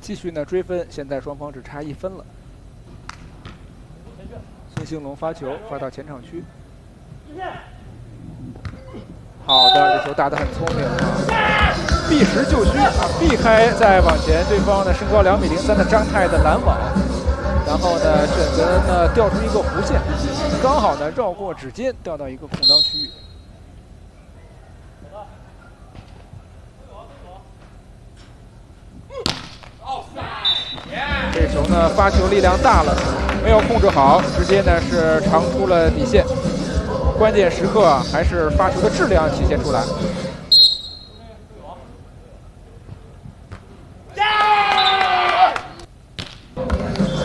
继续呢追分，现在双方只差1分了。孙兴龙发球发到前场区，好的，这球打得很聪明啊，避实就虚啊，避开再往前对方的身高2.03米的张泰的拦网，然后呢选择呢调出一个弧线，刚好呢绕过指尖调到一个空当区域。 这球呢，发球力量大了，没有控制好，直接呢是长出了底线。关键时刻还是发球的质量体现出来。